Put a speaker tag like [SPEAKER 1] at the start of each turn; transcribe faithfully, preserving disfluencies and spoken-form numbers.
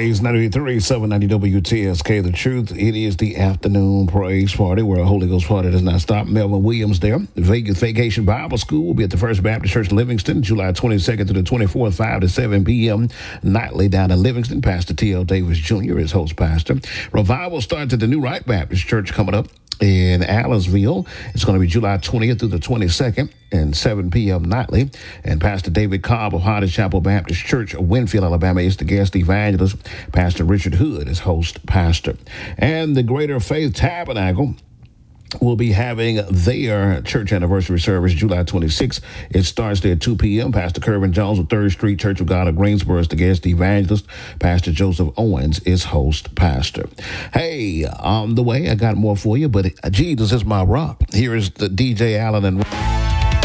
[SPEAKER 1] Praise ninety-three, seven ninety W T S K. The Truth. It is the afternoon praise party where a Holy Ghost party does not stop. Melvin Williams there. Vegas Vacation Bible School will be at the First Baptist Church in Livingston, July twenty-second through the twenty-fourth, five to seven p.m. nightly down in Livingston. Pastor T L. Davis Junior is host pastor. Revival starts at the New Right Baptist Church coming up in Allersville. It's going to be July twentieth through the twenty-second and seven p.m. nightly. And Pastor David Cobb of Hardy Chapel Baptist Church of Winfield, Alabama is the guest evangelist. Pastor Richard Hood is host pastor. And the Greater Faith Tabernacle will be having their church anniversary service July twenty-sixth. It starts there at two p.m. Pastor Kervin Jones of third Street Church of God of Greensboro is the guest evangelist. Pastor Joseph Owens is host pastor. Hey, on the way, I got more for you, but Jesus is my rock. Here is the D J Allen and